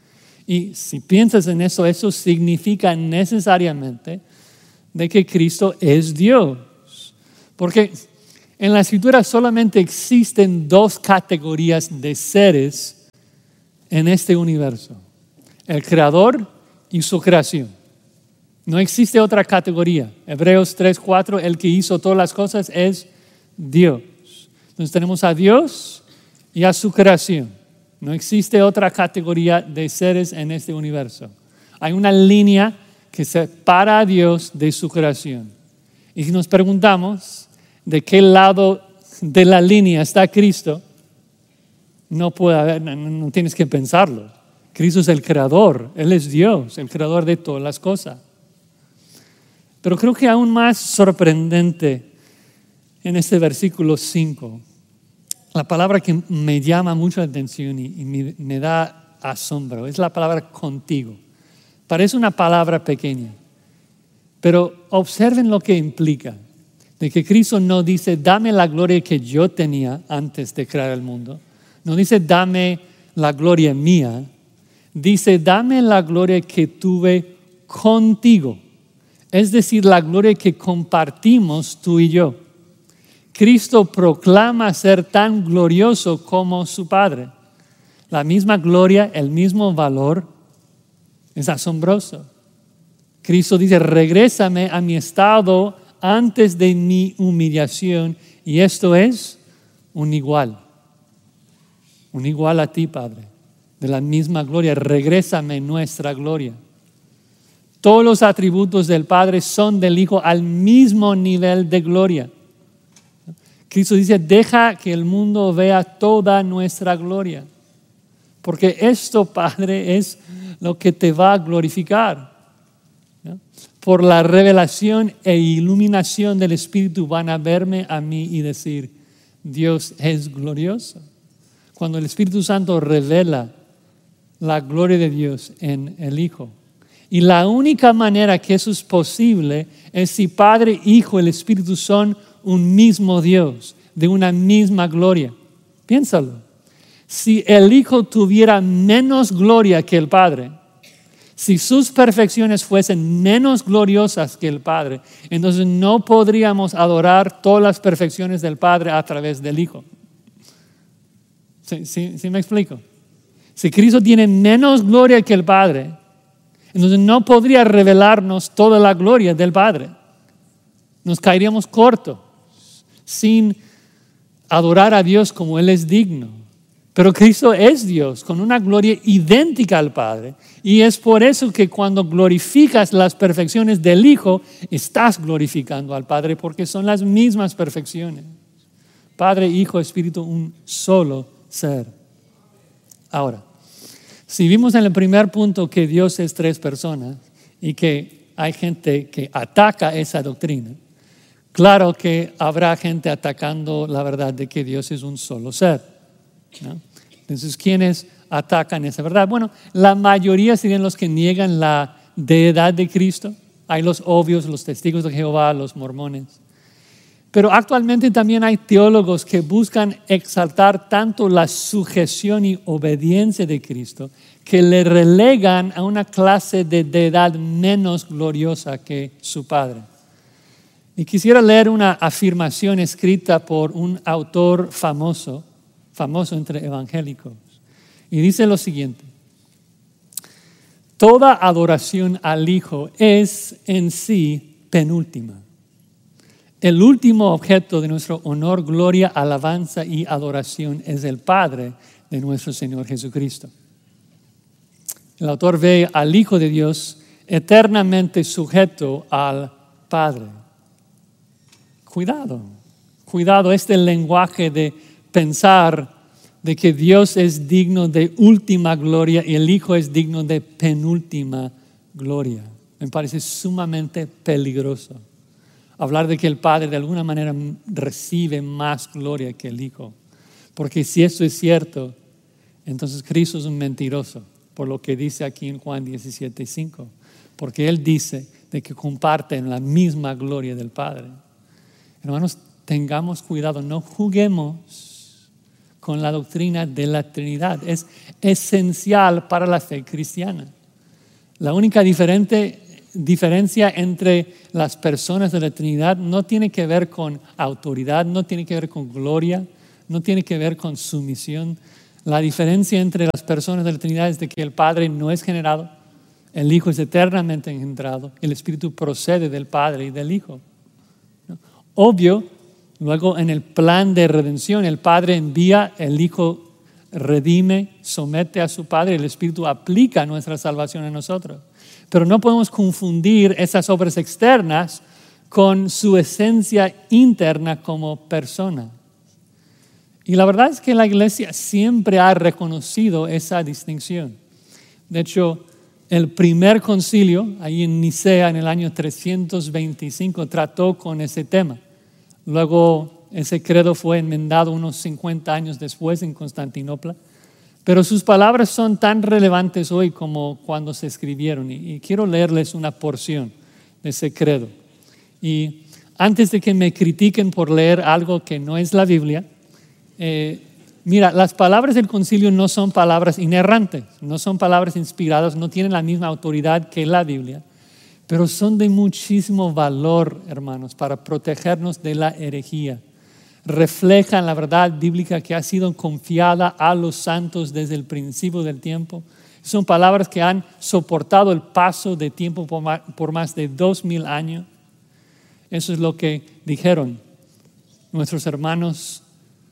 Y si piensas en eso, eso significa necesariamente de que Cristo es Dios. Porque en la Escritura solamente existen dos categorías de seres en este universo: el Creador y su creación. No existe otra categoría. Hebreos 3:4, el que hizo todas las cosas es Dios. Entonces tenemos a Dios y a su creación. No existe otra categoría de seres en este universo. Hay una línea que separa a Dios de su creación. Y si nos preguntamos de qué lado de la línea está Cristo, no puede haber, no tienes que pensarlo. Cristo es el creador, Él es Dios, el creador de todas las cosas. Pero creo que aún más sorprendente en este versículo 5, la palabra que me llama mucho la atención y me da asombro es la palabra contigo. Parece una palabra pequeña, pero observen lo que implica. De que Cristo no dice, dame la gloria que yo tenía antes de crear el mundo. No dice, dame la gloria mía. Dice, dame la gloria que tuve contigo. Es decir, la gloria que compartimos tú y yo. Cristo proclama ser tan glorioso como su Padre. La misma gloria, el mismo valor. Es asombroso. Cristo dice, regrésame a mi estado antes de mi humillación, y esto es un igual a ti, Padre, de la misma gloria. Regrésame nuestra gloria. Todos los atributos del Padre son del Hijo al mismo nivel de gloria. Cristo dice, deja que el mundo vea toda nuestra gloria, porque esto, Padre, es lo que te va a glorificar. Por la revelación e iluminación del Espíritu van a verme a mí y decir, Dios es glorioso. Cuando el Espíritu Santo revela la gloria de Dios en el Hijo. Y la única manera que eso es posible es si Padre, Hijo y el Espíritu son un mismo Dios, de una misma gloria. Piénsalo. Si el Hijo tuviera menos gloria que el Padre, si sus perfecciones fuesen menos gloriosas que el Padre, entonces no podríamos adorar todas las perfecciones del Padre a través del Hijo. ¿Sí me explico? Si Cristo tiene menos gloria que el Padre, entonces no podría revelarnos toda la gloria del Padre. Nos caeríamos cortos sin adorar a Dios como Él es digno. Pero Cristo es Dios con una gloria idéntica al Padre, y es por eso que cuando glorificas las perfecciones del Hijo, estás glorificando al Padre, porque son las mismas perfecciones. Padre, Hijo, Espíritu, un solo ser. Ahora, si vimos en el primer punto que Dios es tres personas y que hay gente que ataca esa doctrina, claro que habrá gente atacando la verdad de que Dios es un solo ser, ¿no? Entonces, ¿quiénes atacan esa verdad? Bueno, la mayoría serían los que niegan la deidad de Cristo. Hay los obvios, los testigos de Jehová, los mormones. Pero actualmente también hay teólogos que buscan exaltar tanto la sujeción y obediencia de Cristo que le relegan a una clase de deidad menos gloriosa que su Padre. Y quisiera leer una afirmación escrita por un autor famoso entre evangélicos. Y dice lo siguiente: toda adoración al Hijo es en sí penúltima. El último objeto de nuestro honor, gloria, alabanza y adoración es el Padre de nuestro Señor Jesucristo. El autor ve al Hijo de Dios eternamente sujeto al Padre. Cuidado, este lenguaje de pensar de que Dios es digno de última gloria y el Hijo es digno de penúltima gloria. Me parece sumamente peligroso hablar de que el Padre de alguna manera recibe más gloria que el Hijo. Porque si eso es cierto, entonces Cristo es un mentiroso, por lo que dice aquí en Juan 17:5. Porque Él dice de que comparten la misma gloria del Padre. Hermanos, tengamos cuidado, no juguemos con la doctrina de la Trinidad. Es esencial para la fe cristiana. La única diferencia entre las personas de la Trinidad no tiene que ver con autoridad, no tiene que ver con gloria, no tiene que ver con sumisión. La diferencia entre las personas de la Trinidad es de que el Padre no es generado, el Hijo es eternamente engendrado, el Espíritu procede del Padre y del Hijo. Obvio, luego en el plan de redención, el Padre envía, el Hijo redime, somete a su Padre, el Espíritu aplica nuestra salvación a nosotros. Pero no podemos confundir esas obras externas con su esencia interna como persona. Y la verdad es que la Iglesia siempre ha reconocido esa distinción. De hecho, el primer concilio, ahí en Nicea, en el año 325, trató con ese tema. Luego, ese credo fue enmendado unos 50 años después en Constantinopla. Pero sus palabras son tan relevantes hoy como cuando se escribieron. Y quiero leerles una porción de ese credo. Y antes de que me critiquen por leer algo que no es la Biblia, mira, las palabras del concilio no son palabras inerrantes, no son palabras inspiradas, no tienen la misma autoridad que la Biblia, pero son de muchísimo valor, hermanos, para protegernos de la herejía. Reflejan la verdad bíblica que ha sido confiada a los santos desde el principio del tiempo. Son palabras que han soportado el paso de tiempo por más de 2000 años. Eso es lo que dijeron nuestros hermanos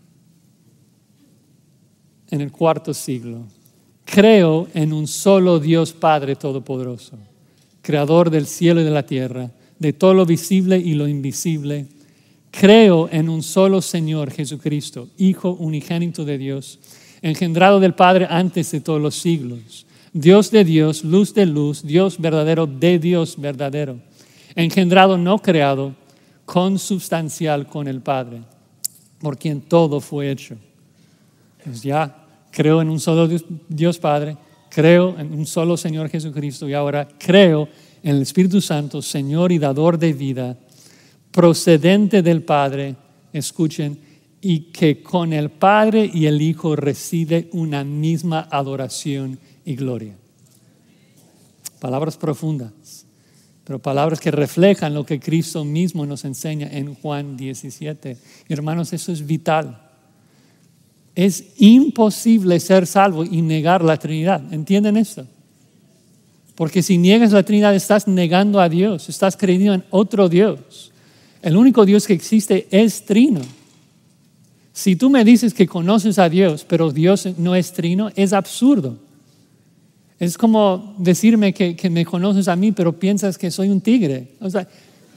en el IV siglo. Creo en un solo Dios Padre Todopoderoso, Creador del cielo y de la tierra, de todo lo visible y lo invisible. Creo en un solo Señor Jesucristo, Hijo unigénito de Dios, engendrado del Padre antes de todos los siglos, Dios de Dios, luz de luz, Dios verdadero de Dios verdadero, engendrado no creado, consubstancial con el Padre, por quien todo fue hecho. Pues ya creo en un solo Dios Padre, creo en un solo Señor Jesucristo y ahora creo en el Espíritu Santo, Señor y dador de vida, procedente del Padre, escuchen, y que con el Padre y el Hijo reside una misma adoración y gloria. Palabras profundas, pero palabras que reflejan lo que Cristo mismo nos enseña en Juan 17. Hermanos, eso es vital. Es imposible ser salvo y negar la Trinidad. ¿Entienden esto? Porque si niegas la Trinidad, estás negando a Dios, estás creyendo en otro Dios. El único Dios que existe es trino. Si tú me dices que conoces a Dios, pero Dios no es trino, es absurdo. Es como decirme que me conoces a mí, pero piensas que soy un tigre. O sea,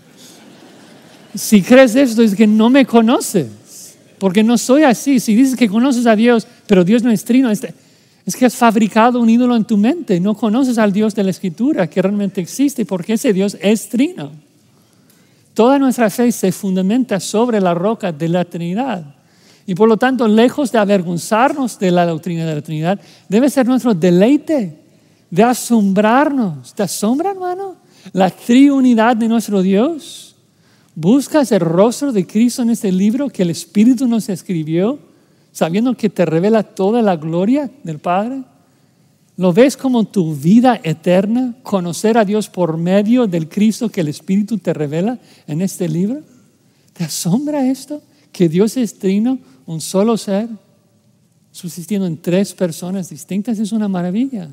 si crees esto es que no me conoces, porque no soy así. Si dices que conoces a Dios, pero Dios no es trino, es que has fabricado un ídolo en tu mente. No conoces al Dios de la Escritura que realmente existe, porque ese Dios es trino. Toda nuestra fe se fundamenta sobre la roca de la Trinidad. Y por lo tanto, lejos de avergonzarnos de la doctrina de la Trinidad, debe ser nuestro deleite de asombrarnos. ¿Te asombra, hermano? La triunidad de nuestro Dios. ¿Buscas el rostro de Cristo en este libro que el Espíritu nos escribió, sabiendo que te revela toda la gloria del Padre? ¿Lo ves como tu vida eterna, conocer a Dios por medio del Cristo que el Espíritu te revela en este libro? ¿Te asombra esto? Que Dios es trino, un solo ser, subsistiendo en tres personas distintas, es una maravilla.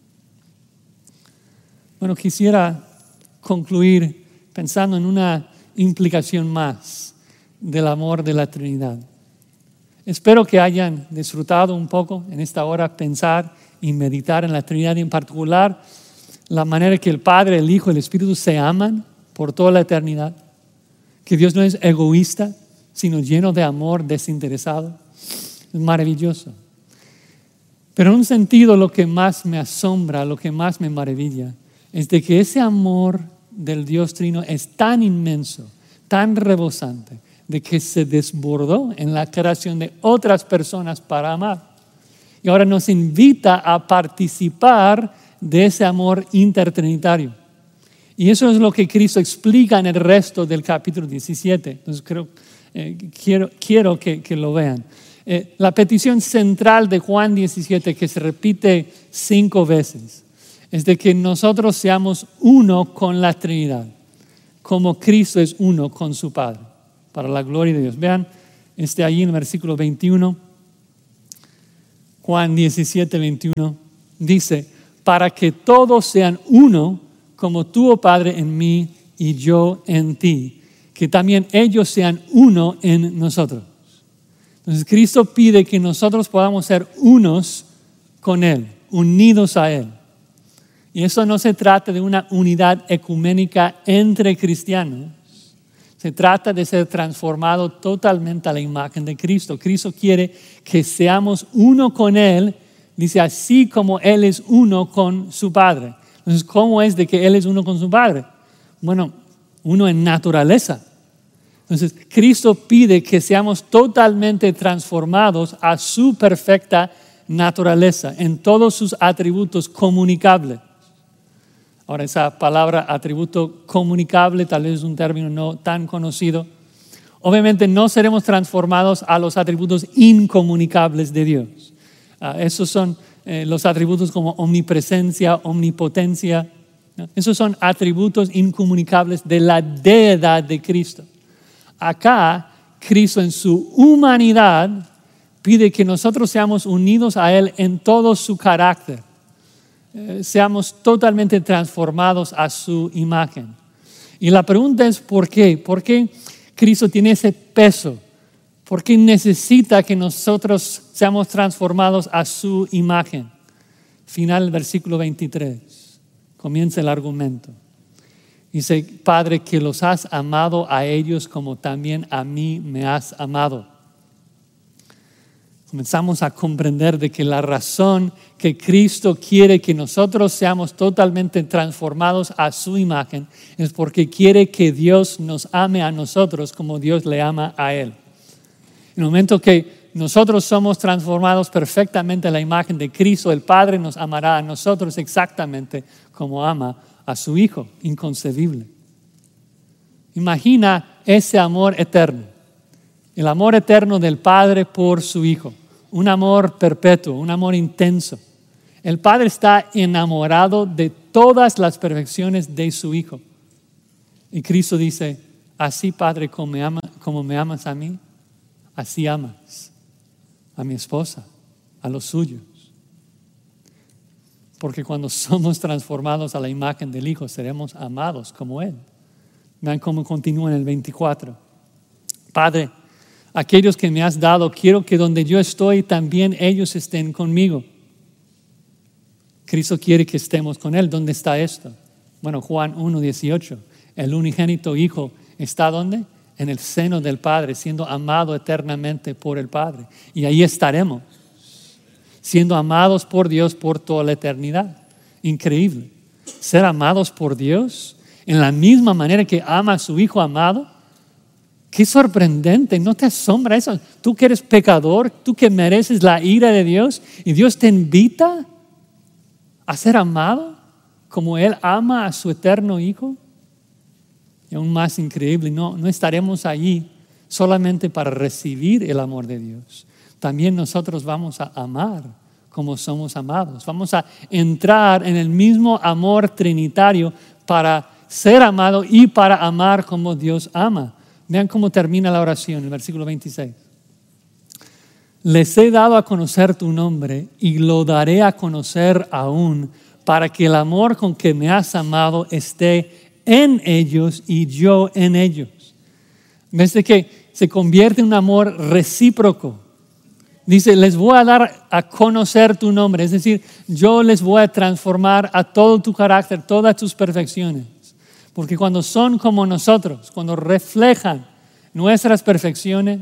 Bueno, quisiera concluir pensando en una implicación más del amor de la Trinidad. Espero que hayan disfrutado un poco en esta hora pensar y meditar en la Trinidad y en particular la manera que el Padre, el Hijo y el Espíritu se aman por toda la eternidad. Que Dios no es egoísta, sino lleno de amor desinteresado. Es maravilloso. Pero en un sentido lo que más me asombra, lo que más me maravilla, es de que ese amor del Dios Trino es tan inmenso, tan rebosante, de que se desbordó en la creación de otras personas para amar. Y ahora nos invita a participar de ese amor intertrinitario. Y eso es lo que Cristo explica en el resto del capítulo 17. Entonces quiero que lo vean. La petición central de Juan 17, que se repite 5 veces, es de que nosotros seamos uno con la Trinidad, como Cristo es uno con su Padre, para la gloria de Dios. Vean, allí en el versículo 21, Juan 17, 21, dice, para que todos sean uno, como tú, oh Padre, en mí y yo en ti, que también ellos sean uno en nosotros. Entonces Cristo pide que nosotros podamos ser unos con Él, unidos a Él. Y eso no se trata de una unidad ecuménica entre cristianos. Se trata de ser transformado totalmente a la imagen de Cristo. Cristo quiere que seamos uno con Él, dice, así como Él es uno con su Padre. Entonces, ¿cómo es de que Él es uno con su Padre? Bueno, uno en naturaleza. Entonces, Cristo pide que seamos totalmente transformados a su perfecta naturaleza, en todos sus atributos comunicables. Ahora, esa palabra atributo comunicable tal vez es un término no tan conocido. Obviamente no seremos transformados a los atributos incomunicables de Dios. Esos son los atributos como omnipresencia, omnipotencia, ¿no? Esos son atributos incomunicables de la deidad de Cristo. Acá, Cristo en su humanidad pide que nosotros seamos unidos a Él en todo su carácter. Seamos totalmente transformados a su imagen. Y la pregunta es ¿por qué? ¿Por qué Cristo tiene ese peso? ¿Por qué necesita que nosotros seamos transformados a su imagen? Final del versículo 23. Comienza el argumento. Dice, Padre, que los has amado a ellos como también a mí me has amado. Comenzamos a comprender de que la razón que Cristo quiere que nosotros seamos totalmente transformados a su imagen es porque quiere que Dios nos ame a nosotros como Dios le ama a Él. En el momento que nosotros somos transformados perfectamente a la imagen de Cristo, el Padre nos amará a nosotros exactamente como ama a su Hijo, inconcebible. Imagina ese amor eterno, el amor eterno del Padre por su Hijo, un amor perpetuo, un amor intenso. El Padre está enamorado de todas las perfecciones de su Hijo. Y Cristo dice, así Padre como me amas a mí, así amas a mi esposa, a los suyos. Porque cuando somos transformados a la imagen del Hijo, seremos amados como Él. Vean cómo continúa en el 24. Padre, aquellos que me has dado, quiero que donde yo estoy, también ellos estén conmigo. Cristo quiere que estemos con Él. ¿Dónde está esto? Bueno, Juan 1:18. El unigénito Hijo está ¿dónde? En el seno del Padre, siendo amado eternamente por el Padre. Y ahí estaremos, siendo amados por Dios por toda la eternidad. Increíble. Ser amados por Dios en la misma manera que ama a su Hijo amado. Qué sorprendente, ¿no te asombra eso? Tú que eres pecador, tú que mereces la ira de Dios y Dios te invita a ser amado como Él ama a su eterno Hijo. Y aún más increíble, no estaremos allí solamente para recibir el amor de Dios. También nosotros vamos a amar como somos amados. Vamos a entrar en el mismo amor trinitario para ser amado y para amar como Dios ama. Vean cómo termina la oración, el versículo 26. Les he dado a conocer tu nombre y lo daré a conocer aún para que el amor con que me has amado esté en ellos y yo en ellos. ¿Ves de que se convierte en un amor recíproco? Dice, les voy a dar a conocer tu nombre. Es decir, yo les voy a transformar a todo tu carácter, todas tus perfecciones. Porque cuando son como nosotros, cuando reflejan nuestras perfecciones,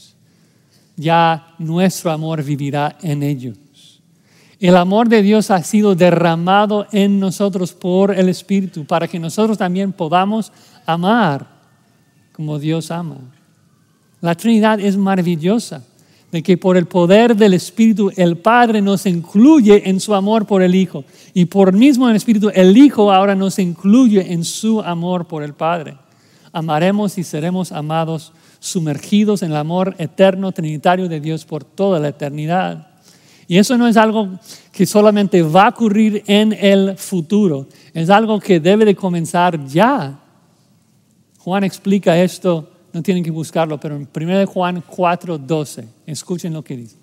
ya nuestro amor vivirá en ellos. El amor de Dios ha sido derramado en nosotros por el Espíritu para que nosotros también podamos amar como Dios ama. La Trinidad es maravillosa, de que por el poder del Espíritu el Padre nos incluye en su amor por el Hijo y por el mismo Espíritu el Hijo ahora nos incluye en su amor por el Padre. Amaremos y seremos amados sumergidos en el amor eterno, trinitario de Dios por toda la eternidad. Y eso no es algo que solamente va a ocurrir en el futuro, es algo que debe de comenzar ya. Juan explica esto, no tienen que buscarlo, pero en 1 Juan 4:12, escuchen lo que dice.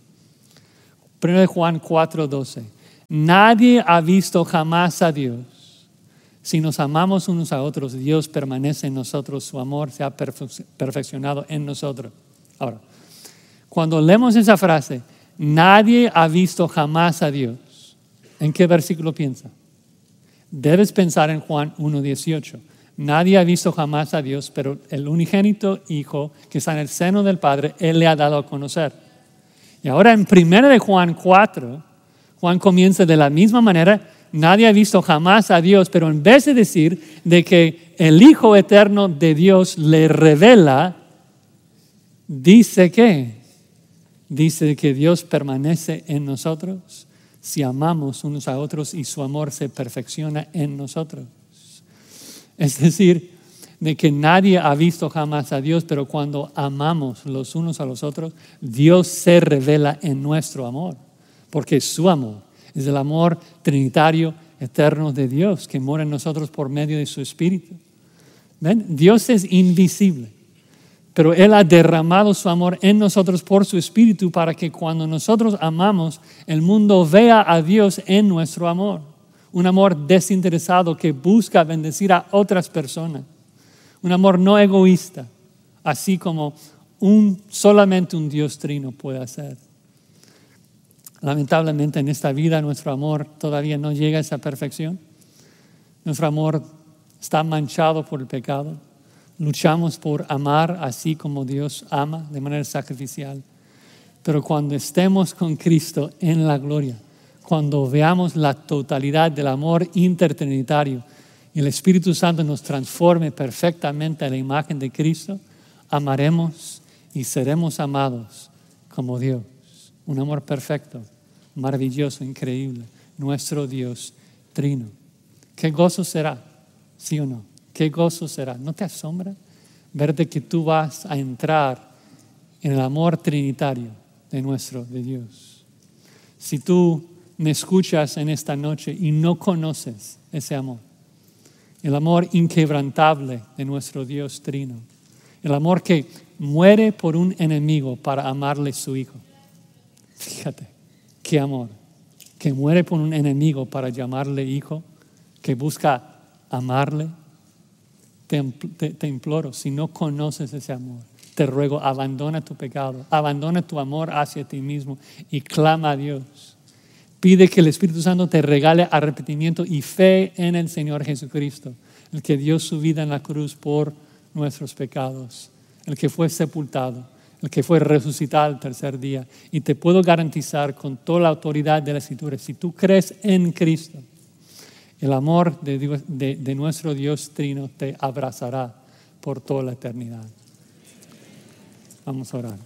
1 Juan 4:12, nadie ha visto jamás a Dios. Si nos amamos unos a otros, Dios permanece en nosotros, su amor se ha perfeccionado en nosotros. Ahora, cuando leemos esa frase, nadie ha visto jamás a Dios, ¿en qué versículo piensa? Debes pensar en Juan 1:18. Nadie ha visto jamás a Dios, pero el unigénito Hijo que está en el seno del Padre, Él le ha dado a conocer. Y ahora en 1 Juan 4, Juan comienza de la misma manera. Nadie ha visto jamás a Dios, pero en vez de decir de que el Hijo eterno de Dios le revela, dice que Dios permanece en nosotros si amamos unos a otros y su amor se perfecciona en nosotros. Es decir, de que nadie ha visto jamás a Dios, pero cuando amamos los unos a los otros, Dios se revela en nuestro amor, porque su amor es el amor trinitario eterno de Dios que mora en nosotros por medio de su Espíritu. ¿Ven? Dios es invisible, pero Él ha derramado su amor en nosotros por su Espíritu para que cuando nosotros amamos, el mundo vea a Dios en nuestro amor. Un amor desinteresado que busca bendecir a otras personas. Un amor no egoísta, así como solamente un Dios trino puede hacer. Lamentablemente en esta vida nuestro amor todavía no llega a esa perfección. Nuestro amor está manchado por el pecado. Luchamos por amar así como Dios ama, de manera sacrificial. Pero cuando estemos con Cristo en la gloria, cuando veamos la totalidad del amor intertrinitario y el Espíritu Santo nos transforme perfectamente a la imagen de Cristo, amaremos y seremos amados como Dios. Un amor perfecto, maravilloso, increíble. Nuestro Dios trino. ¿Qué gozo será? ¿Sí o no? ¿Qué gozo será? ¿No te asombra verte que tú vas a entrar en el amor trinitario de Dios? Si tú me escuchas en esta noche y no conoces ese amor, el amor inquebrantable de nuestro Dios trino, el amor que muere por un enemigo para amarle su Hijo. Fíjate, qué amor, que muere por un enemigo para llamarle hijo, que busca amarle. Te imploro, si no conoces ese amor, te ruego, abandona tu pecado, abandona tu amor hacia ti mismo y clama a Dios. Pide que el Espíritu Santo te regale arrepentimiento y fe en el Señor Jesucristo, el que dio su vida en la cruz por nuestros pecados, el que fue sepultado, el que fue resucitado al tercer día. Y te puedo garantizar con toda la autoridad de la Escritura, si tú crees en Cristo, el amor de nuestro Dios trino te abrazará por toda la eternidad. Vamos a orar.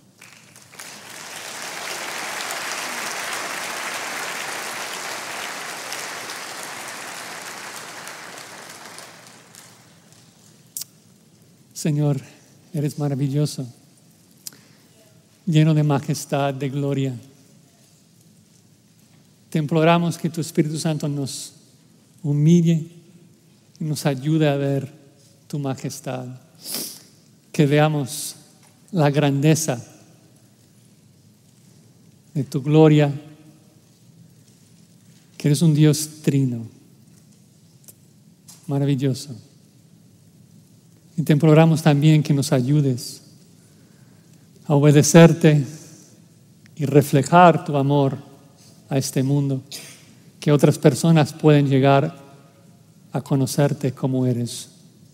Señor, eres maravilloso, lleno de majestad, de gloria. Te imploramos que tu Espíritu Santo nos humille y nos ayude a ver tu majestad. Que veamos la grandeza de tu gloria, que eres un Dios trino, maravilloso. Y te imploramos también que nos ayudes a obedecerte y reflejar tu amor a este mundo, que otras personas pueden llegar a conocerte como eres.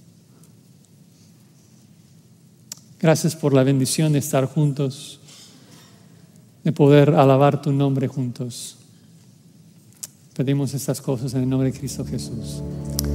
Gracias por la bendición de estar juntos, de poder alabar tu nombre juntos. Pedimos estas cosas en el nombre de Cristo Jesús.